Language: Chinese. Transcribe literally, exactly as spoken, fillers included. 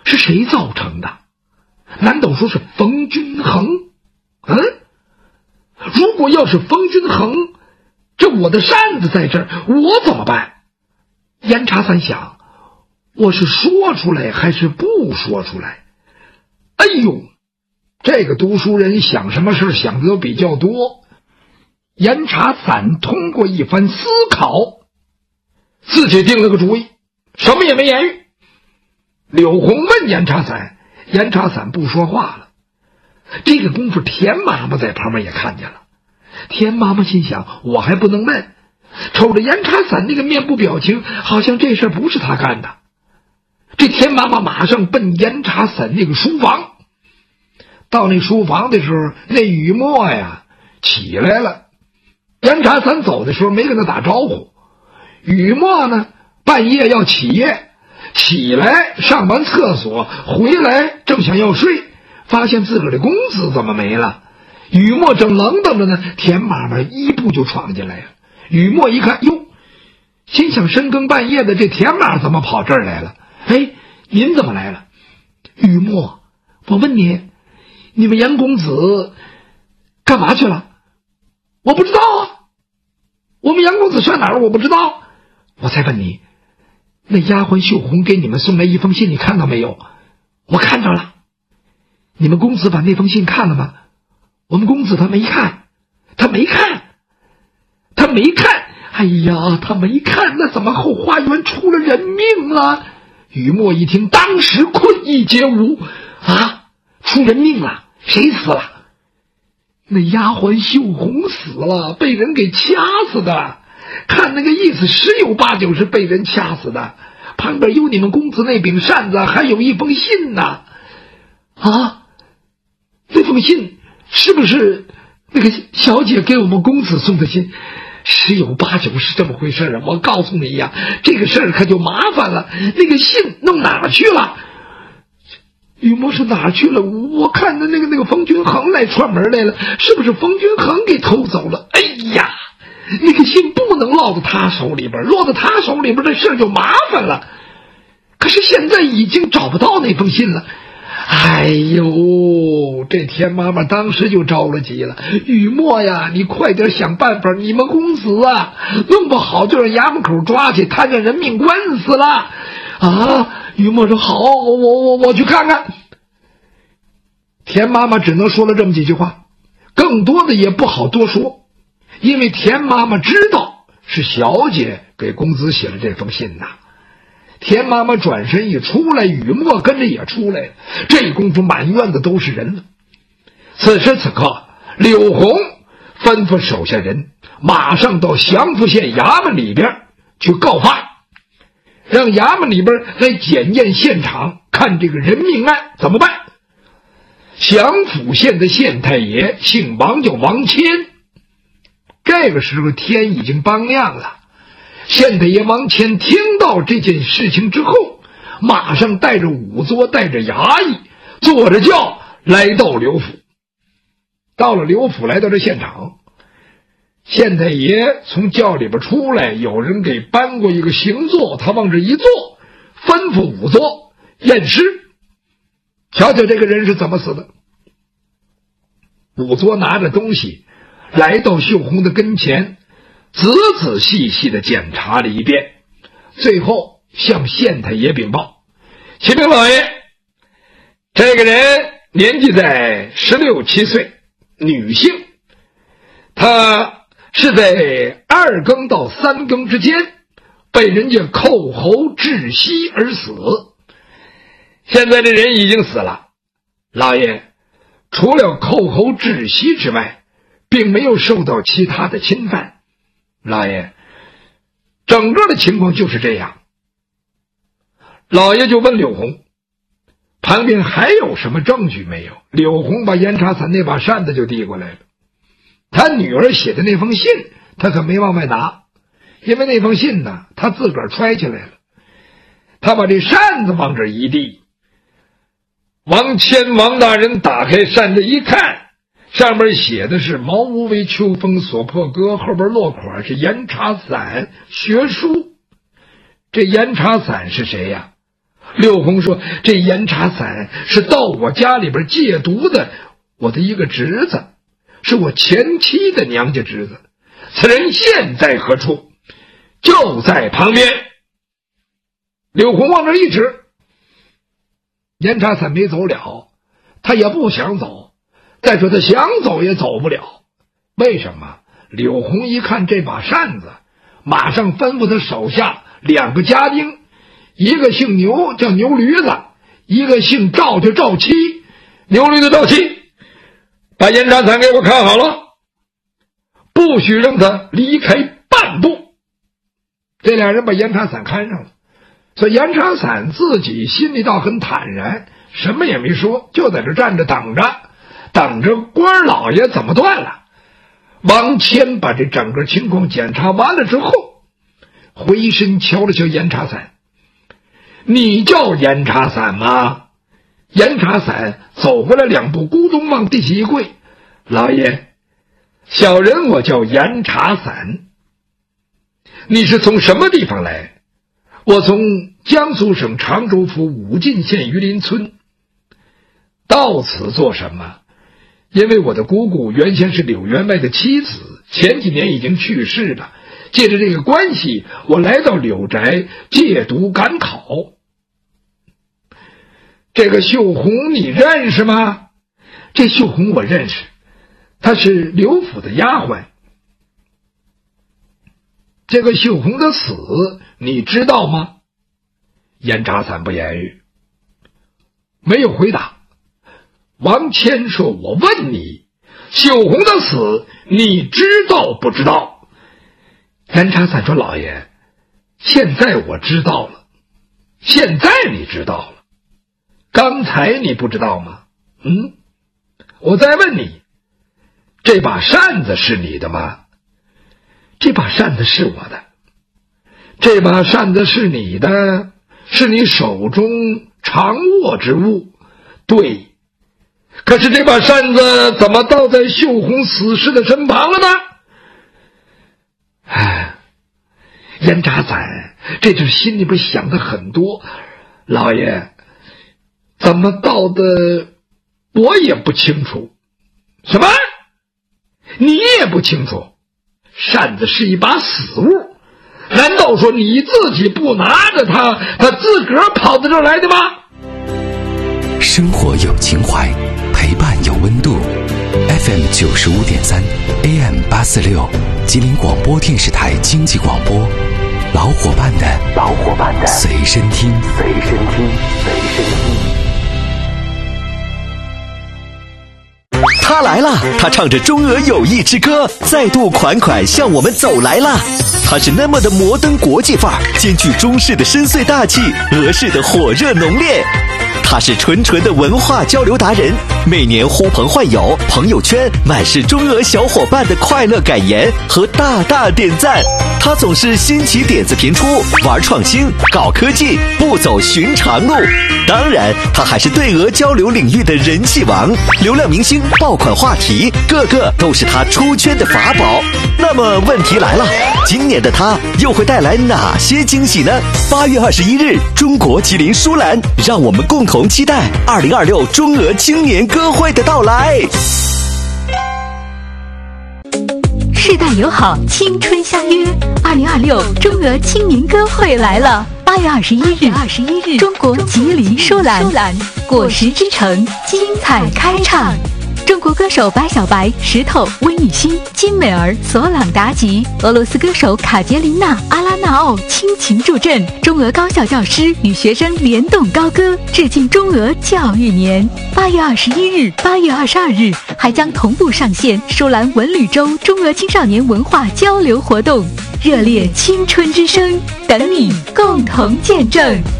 是谁造成的？难道说是冯君衡？嗯，如果要是冯君衡，这我的扇子在这儿，我怎么办？严查三想，我是说出来还是不说出来？哎呦，这个读书人想什么事想的都比较多。严查散通过一番思考，自己定了个主意，什么也没言语。柳红问严查散，严查散不说话了。这个功夫，田妈妈在旁边也看见了。田妈妈心想，我还不能问，瞅着严查散那个面部表情，好像这事不是他干的。这田妈妈马上奔严查散那个书房。到那书房的时候，那雨墨呀起来了。严查散走的时候没跟他打招呼。雨墨呢，半夜要起夜，起来上完厕所回来，正想要睡，发现自个儿的公子怎么没了。雨墨正愣瞪着呢，田妈妈一步就闯进来了。雨墨一看，哟，心想深更半夜的，这田妈怎么跑这儿来了？哎，您怎么来了？雨墨，我问你，你们严公子干嘛去了？我不知道啊，我们严公子上哪儿我不知道。我再问你，那丫鬟秀红给你们送来一封信，你看到没有？我看着了。你们公子把那封信看了吗？我们公子他没看，他没看，他没看。哎呀，他没看，那怎么后花园出了人命了？雨墨一听，当时困意皆无。啊，出人命了？谁死了？那丫鬟秀红死了，被人给掐死的。看那个意思，十有八九是被人掐死的。旁边有你们公子那柄扇子，还有一封信呢。啊，那封信是不是那个小姐给我们公子送的信？十有八九是这么回事啊！我告诉你呀，这个事儿可就麻烦了。那个信弄哪儿去了？雨墨是哪儿去了？我看的那个那个冯君衡来串门来了，是不是冯君衡给偷走了？哎呀，那个信不能落到他手里边，落到他手里边这事儿就麻烦了。可是现在已经找不到那封信了。哎呦，这田妈妈当时就着了急了。雨墨呀，你快点想办法，你们公子啊，弄不好就让衙门口抓去摊上人命官司了啊！雨墨说好，我我我去看看。田妈妈只能说了这么几句话，更多的也不好多说，因为田妈妈知道是小姐给公子写了这封信呐。田妈妈转身一出来，雨墨跟着也出来了。这功夫满院子都是人了。此时此刻，柳红吩咐手下人马上到祥符县衙门里边去告发，让衙门里边来检验现场，看这个人命案怎么办。祥符县的县太爷姓王，叫王谦。这个时候天已经帮亮了。县太爷王谦听到这件事情之后，马上带着仵作，带着衙役，坐着轿来到刘府。到了刘府，来到这现场，县太爷从轿里边出来，有人给搬过一个行座，他往这一坐，吩咐仵作验尸，瞧瞧这个人是怎么死的。仵作拿着东西来到秀红的跟前，仔仔细细的检查了一遍，最后向县太爷禀报：启禀老爷，这个人年纪在十六七岁，女性，她是在二更到三更之间被人家扣喉窒息而死。现在这人已经死了，老爷，除了扣喉窒息之外，并没有受到其他的侵犯。老爷，整个的情况就是这样。老爷就问柳红，旁边还有什么证据没有？柳红把严查伞那把扇子就递过来了。他女儿写的那封信他可没往外拿，因为那封信呢他自个儿揣起来了。他把这扇子往这一递，王谦王大人打开扇子一看，上面写的是茅屋为秋风所破歌，后边落款是严查伞学书。这严查伞是谁呀？ 刘洪说，这严茶伞是到我家里边戒毒的我的一个侄子，是我前妻的娘家侄子，此人现在何处？就在旁边。刘洪往这一指，严茶伞没走了，他也不想走，再说他想走也走不了。为什么？柳红一看这把扇子，马上吩咐他手下两个家丁，一个姓牛叫牛驴子，一个姓赵叫赵七。牛驴子赵七，把严茶伞给我看好了，不许让他离开半步。这俩人把严茶伞看上了，所以严茶伞自己心里倒很坦然，什么也没说，就在这站着等着，等着官老爷怎么断了。王谦把这整个情况检查完了之后，回身瞧了瞧严茶伞，你叫严茶伞吗？严茶伞走过来两步，咕咚往地下一跪，老爷，小人我叫严茶伞。你是从什么地方来？我从江苏省常州府武进县榆林村。到此做什么？因为我的姑姑原先是柳员外的妻子，前几年已经去世了，借着这个关系，我来到柳宅戒毒赶考。这个秀红你认识吗？这秀红我认识，她是刘府的丫鬟。这个秀红的死你知道吗？严茶伞不言语，没有回答。王谦说，我问你，秀红的死你知道不知道？严茶伞说，老爷，现在我知道了。现在你知道了，刚才你不知道吗？嗯，我再问你，这把扇子是你的吗？这把扇子是我的。这把扇子是你的，是你手中常握之物。对，可是这把扇子怎么倒在秀红死尸的身旁了呢？唉，严茶伞这就是心里边想的很多，老爷，怎么倒的我也不清楚。什么？你也不清楚？扇子是一把死物，难道说你自己不拿着它，它自个儿跑到这儿来的吗？ 生活有情怀，陪伴有温度。F M 九十五点三 A M 八四六，吉林广播电视台经济广播，老伙伴的老伙伴的随身听，随身听，随身听。他来了，他唱着中俄友谊之歌，再度款款向我们走来了。他是那么的摩登国际范儿，兼具中式的深邃大气，俄式的火热浓烈。他是纯纯的文化交流达人，每年呼朋唤友，朋友圈满是中俄小伙伴的快乐感言和大大点赞。他总是新奇点子频出，玩创新，搞科技，不走寻常路。当然，他还是对俄交流领域的人气王，流量明星，爆款话题，个个都是他出圈的法宝。那么问题来了，今年的他又会带来哪些惊喜呢？八月二十一日，中国吉林舒兰，让我们共同期待二零二六中俄青年歌会的到来。 世代友好，青春相约，二零二六中俄青年歌会来了。八月二十一日，二十一日，中国吉林舒兰，果实之城，精彩开唱。中国歌手白小白、石头、温雨欣、金美儿、索朗达吉，俄罗斯歌手卡捷琳娜、阿拉纳奥倾情助阵，中俄高校教师与学生联动高歌，致敬中俄教育年。八月二十一日、八月二十二日还将同步上线舒兰文旅周中俄青少年文化交流活动，热烈青春之声，等你共同见证。